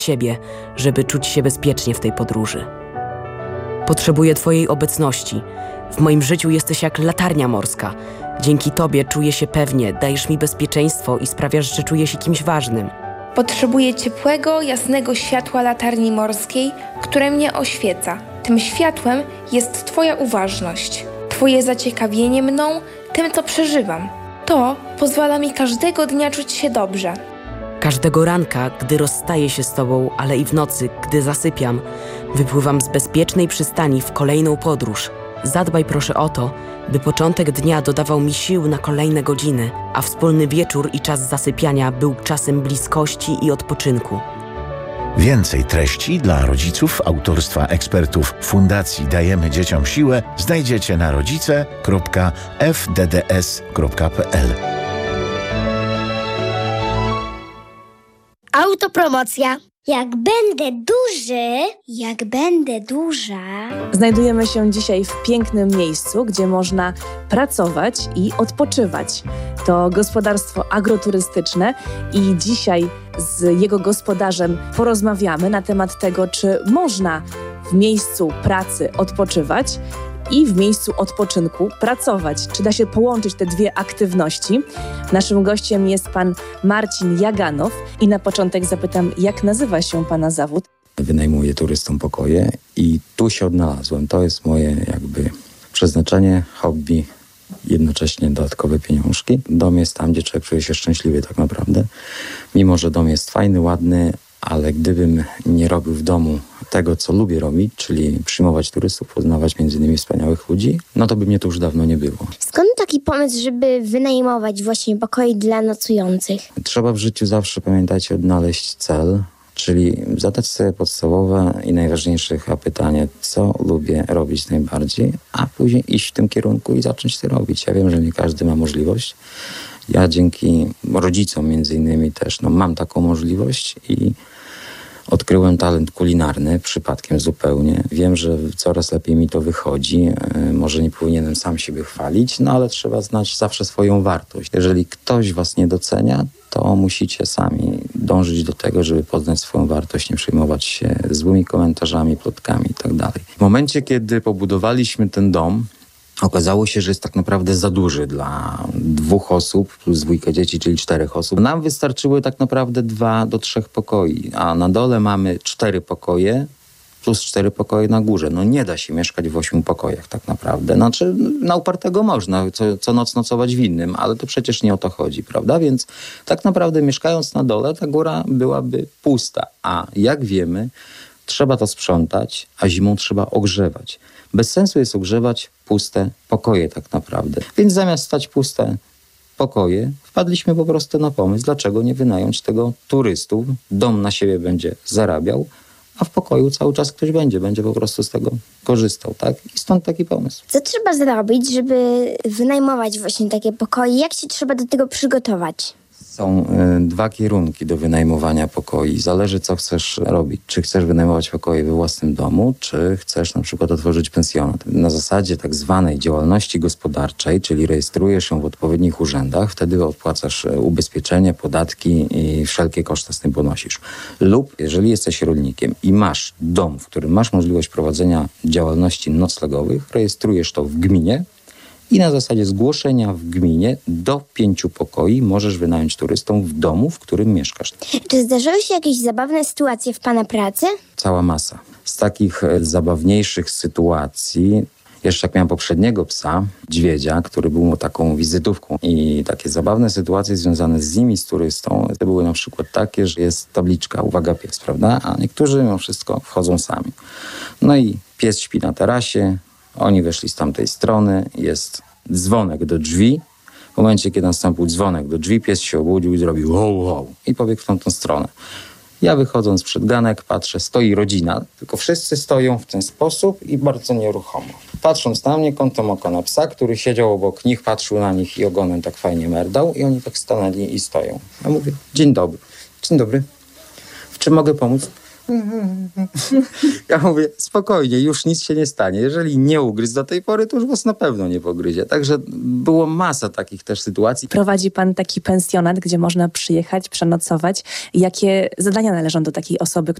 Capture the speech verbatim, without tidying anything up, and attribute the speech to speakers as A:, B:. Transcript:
A: Ciebie, żeby czuć się bezpiecznie w tej podróży. Potrzebuję Twojej obecności. W moim życiu jesteś jak latarnia morska. Dzięki Tobie czuję się pewnie, dajesz mi bezpieczeństwo i sprawiasz, że czuję się kimś ważnym.
B: Potrzebuję ciepłego, jasnego światła latarni morskiej, które mnie oświeca. Tym światłem jest Twoja uważność, Twoje zaciekawienie mną, tym, co przeżywam. To pozwala mi każdego dnia czuć się dobrze.
A: Każdego ranka, gdy rozstaję się z Tobą, ale i w nocy, gdy zasypiam, wypływam z bezpiecznej przystani w kolejną podróż. Zadbaj proszę o to, by początek dnia dodawał mi sił na kolejne godziny, a wspólny wieczór i czas zasypiania był czasem bliskości i odpoczynku.
C: Więcej treści dla rodziców autorstwa ekspertów Fundacji Dajemy Dzieciom Siłę znajdziecie na rodzice kropka f d d s kropka p l.
D: Autopromocja. Jak będę duży, jak będę duża...
E: Znajdujemy się dzisiaj w pięknym miejscu, gdzie można pracować i odpoczywać. To gospodarstwo agroturystyczne i dzisiaj z jego gospodarzem porozmawiamy na temat tego, czy można w miejscu pracy odpoczywać i w miejscu odpoczynku pracować. Czy da się połączyć te dwie aktywności? Naszym gościem jest pan Marcin Jaganow i na początek zapytam, jak nazywa się pana zawód?
F: Wynajmuję turystom pokoje i tu się odnalazłem. To jest moje jakby przeznaczenie, hobby, jednocześnie dodatkowe pieniążki. Dom jest tam, gdzie człowiek czuje się szczęśliwy tak naprawdę. Mimo że dom jest fajny, ładny, ale gdybym nie robił w domu tego, co lubię robić, czyli przyjmować turystów, poznawać między innymi wspaniałych ludzi, no to by mnie to już dawno nie było.
D: Skąd taki pomysł, żeby wynajmować właśnie pokoje dla nocujących?
F: Trzeba w życiu zawsze, pamiętajcie, odnaleźć cel, czyli zadać sobie podstawowe i najważniejsze chyba pytanie, co lubię robić najbardziej, a później iść w tym kierunku i zacząć to robić. Ja wiem, że nie każdy ma możliwość. Ja dzięki rodzicom między innymi też no, mam taką możliwość i odkryłem talent kulinarny przypadkiem zupełnie. Wiem, że coraz lepiej mi to wychodzi. Może nie powinienem sam siebie chwalić, no ale trzeba znać zawsze swoją wartość. Jeżeli ktoś was nie docenia, to musicie sami dążyć do tego, żeby poznać swoją wartość, nie przejmować się złymi komentarzami, plotkami i tak dalej. W momencie, kiedy pobudowaliśmy ten dom, okazało się, że jest tak naprawdę za duży dla dwóch osób plus dwójkę dzieci, czyli czterech osób. Nam wystarczyły tak naprawdę dwa do trzech pokoi, a na dole mamy cztery pokoje plus cztery pokoje na górze. No nie da się mieszkać w ośmiu pokojach tak naprawdę. Znaczy na upartego można co, co noc nocować w innym, ale to przecież nie o to chodzi, prawda? Więc tak naprawdę mieszkając na dole ta góra byłaby pusta, a jak wiemy trzeba to sprzątać, a zimą trzeba ogrzewać. Bez sensu jest ogrzewać puste pokoje tak naprawdę. Więc zamiast stać puste pokoje, wpadliśmy po prostu na pomysł, dlaczego nie wynająć tego turystów. Dom na siebie będzie zarabiał, a w pokoju cały czas ktoś będzie, będzie po prostu z tego korzystał, tak? I stąd taki pomysł.
D: Co trzeba zrobić, żeby wynajmować właśnie takie pokoje? Jak się trzeba do tego przygotować?
F: Są y, dwa kierunki do wynajmowania pokoi. Zależy, co chcesz robić. Czy chcesz wynajmować pokoje we własnym domu, czy chcesz na przykład otworzyć pensjonat. Na zasadzie tak zwanej działalności gospodarczej, czyli rejestrujesz się w odpowiednich urzędach, wtedy opłacasz ubezpieczenie, podatki i wszelkie koszty z tym ponosisz. Lub jeżeli jesteś rolnikiem i masz dom, w którym masz możliwość prowadzenia działalności noclegowych, rejestrujesz to w gminie, i na zasadzie zgłoszenia w gminie do pięciu pokoi możesz wynająć turystom w domu, w którym mieszkasz.
D: Czy zdarzyły się jakieś zabawne sytuacje w pana pracy?
F: Cała masa. Z takich e, zabawniejszych sytuacji, jeszcze jak miałem poprzedniego psa, Dźwiedzia, który był taką wizytówką i takie zabawne sytuacje związane z nimi, z turystą, to były na przykład takie, że jest tabliczka, uwaga pies, prawda? A niektórzy mimo wszystko wchodzą sami. No i pies śpi na tarasie, oni weszli z tamtej strony, jest dzwonek do drzwi. W momencie, kiedy nastąpił dzwonek do drzwi, pies się obudził i zrobił ho, ho i pobiegł w tamtą stronę. Ja wychodząc przed ganek patrzę, stoi rodzina, tylko wszyscy stoją w ten sposób i bardzo nieruchomo. Patrząc na mnie kątem oka na psa, który siedział obok nich, patrzył na nich i ogonem tak fajnie merdał i oni tak stanęli i stoją. Ja mówię, dzień dobry. Dzień dobry. W czym mogę pomóc? Ja mówię, spokojnie, już nic się nie stanie. Jeżeli nie ugryzł do tej pory, to już was na pewno nie pogryzie. Także było masa takich też sytuacji.
E: Prowadzi pan taki pensjonat, gdzie można przyjechać, przenocować. Jakie zadania należą do takiej osoby?